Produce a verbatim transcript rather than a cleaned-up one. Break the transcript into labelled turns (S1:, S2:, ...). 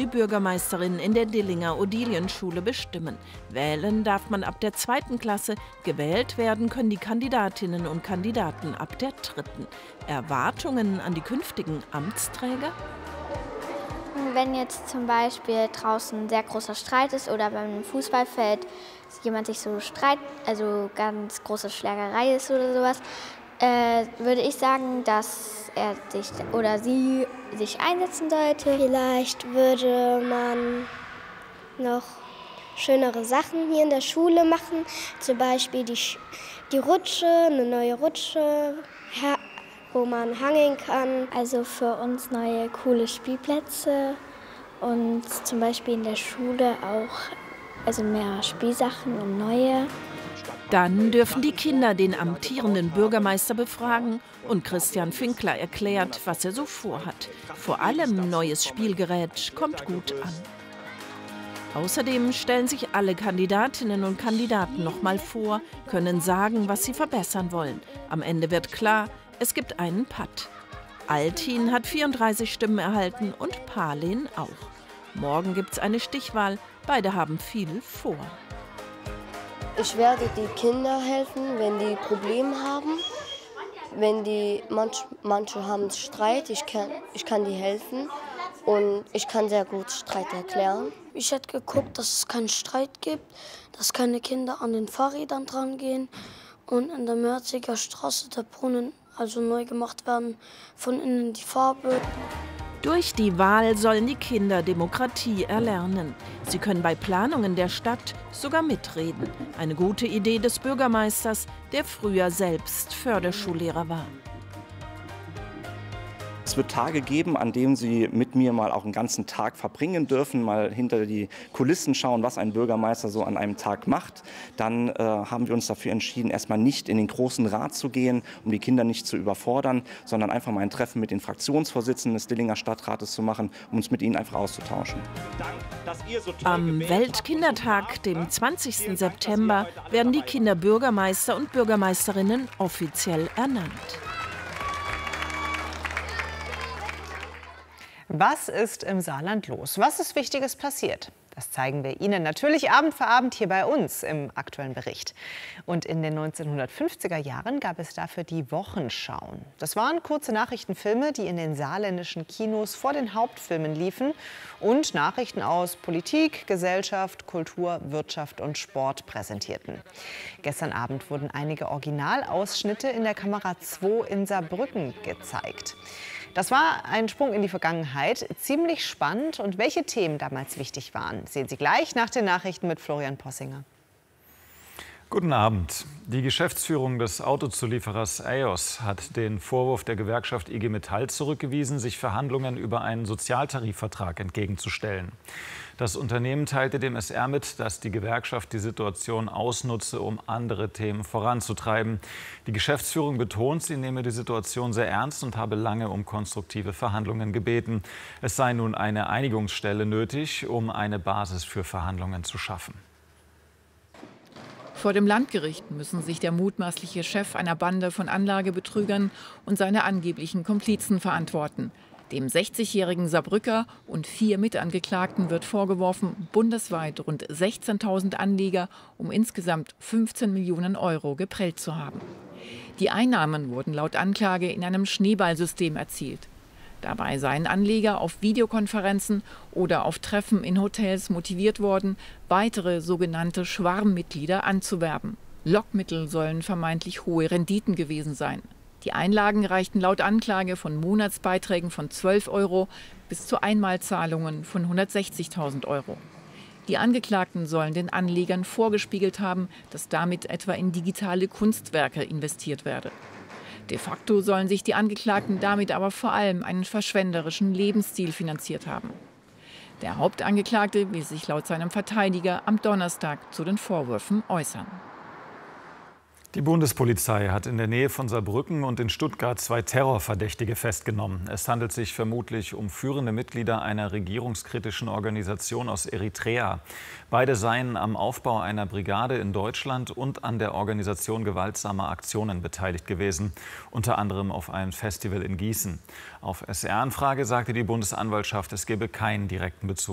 S1: die Bürgermeisterin in der Dillinger Odilienschule bestimmen. Wählen darf man ab der zweiten Klasse, gewählt werden können die Kandidatinnen und Kandidaten ab der dritten. Erwartungen an die künftigen Amtsträger?
S2: Wenn jetzt zum Beispiel draußen ein sehr großer Streit ist oder beim Fußballfeld jemand sich so streitet, also ganz große Schlägerei ist oder sowas, äh, würde ich sagen, dass er sich oder sie sich einsetzen sollte.
S3: Vielleicht würde man noch schönere Sachen hier in der Schule machen, zum Beispiel die, die Rutsche, eine neue Rutsche, wo man hangeln kann.
S2: Also für uns neue coole Spielplätze und zum Beispiel in der Schule auch also mehr Spielsachen und neue.
S1: Dann dürfen die Kinder den amtierenden Bürgermeister befragen und Christian Finkler erklärt, was er so vorhat. Vor allem neues Spielgerät kommt gut an. Außerdem stellen sich alle Kandidatinnen und Kandidaten noch mal vor, können sagen, was sie verbessern wollen. Am Ende wird klar, es gibt einen Patt. Altin hat vierunddreißig Stimmen erhalten und Palin auch. Morgen gibt es eine Stichwahl, beide haben viel vor.
S4: Ich werde die Kinder helfen, wenn die Probleme haben. Wenn die, manch, manche haben Streit, ich kann, ich kann die helfen und ich kann sehr gut Streit erklären.
S5: Ich hätte geguckt, dass es keinen Streit gibt, dass keine Kinder an den Fahrrädern dran gehen und in der Mörziger Straße der Brunnen also neu gemacht werden, von innen die Farbe.
S1: Durch die Wahl sollen die Kinder Demokratie erlernen. Sie können bei Planungen der Stadt sogar mitreden. Eine gute Idee des Bürgermeisters, der früher selbst Förderschullehrer war.
S6: Es wird Tage geben, an denen Sie mit mir mal auch einen ganzen Tag verbringen dürfen, mal hinter die Kulissen schauen, was ein Bürgermeister so an einem Tag macht. Dann äh, haben wir uns dafür entschieden, erstmal nicht in den großen Rat zu gehen, um die Kinder nicht zu überfordern, sondern einfach mal ein Treffen mit den Fraktionsvorsitzenden des Dillinger Stadtrates zu machen, um uns mit ihnen einfach auszutauschen.
S1: Am Weltkindertag, dem zwanzigsten September, werden die Kinderbürgermeister und Bürgermeisterinnen offiziell ernannt.
S7: Was ist im Saarland los? Was ist Wichtiges passiert? Das zeigen wir Ihnen natürlich Abend für Abend hier bei uns im aktuellen Bericht. Und in den neunzehnhundertfünfziger Jahren gab es dafür die Wochenschauen. Das waren kurze Nachrichtenfilme, die in den saarländischen Kinos vor den Hauptfilmen liefen und Nachrichten aus Politik, Gesellschaft, Kultur, Wirtschaft und Sport präsentierten. Gestern Abend wurden einige Originalausschnitte in der Kamera zwei in Saarbrücken gezeigt. Das war ein Sprung in die Vergangenheit, ziemlich spannend. Und welche Themen damals wichtig waren, sehen Sie gleich nach den Nachrichten mit Florian Possinger.
S8: Guten Abend. Die Geschäftsführung des Autozulieferers E O S hat den Vorwurf der Gewerkschaft I G Metall zurückgewiesen, sich Verhandlungen über einen Sozialtarifvertrag entgegenzustellen. Das Unternehmen teilte dem S R mit, dass die Gewerkschaft die Situation ausnutze, um andere Themen voranzutreiben. Die Geschäftsführung betont, sie nehme die Situation sehr ernst und habe lange um konstruktive Verhandlungen gebeten. Es sei nun eine Einigungsstelle nötig, um eine Basis für Verhandlungen zu schaffen.
S9: Vor dem Landgericht müssen sich der mutmaßliche Chef einer Bande von Anlagebetrügern und seine angeblichen Komplizen verantworten. Dem sechzigjährigen Saarbrücker und vier Mitangeklagten wird vorgeworfen, bundesweit rund sechzehntausend Anleger um insgesamt fünfzehn Millionen Euro geprellt zu haben. Die Einnahmen wurden laut Anklage in einem Schneeballsystem erzielt. Dabei seien Anleger auf Videokonferenzen oder auf Treffen in Hotels motiviert worden, weitere sogenannte Schwarmmitglieder anzuwerben. Lockmittel sollen vermeintlich hohe Renditen gewesen sein. Die Einlagen reichten laut Anklage von Monatsbeiträgen von zwölf Euro bis zu Einmalzahlungen von hundertsechzigtausend Euro. Die Angeklagten sollen den Anlegern vorgespiegelt haben, dass damit etwa in digitale Kunstwerke investiert werde. De facto sollen sich die Angeklagten damit aber vor allem einen verschwenderischen Lebensstil finanziert haben. Der Hauptangeklagte will sich laut seinem Verteidiger am Donnerstag zu den Vorwürfen äußern.
S8: Die Bundespolizei hat in der Nähe von Saarbrücken und in Stuttgart zwei Terrorverdächtige festgenommen. Es handelt sich vermutlich um führende Mitglieder einer regierungskritischen Organisation aus Eritrea. Beide seien am Aufbau einer Brigade in Deutschland und an der Organisation gewaltsamer Aktionen beteiligt gewesen, unter anderem auf einem Festival in Gießen. Auf S R-Anfrage sagte die Bundesanwaltschaft, es gebe keinen direkten Bezug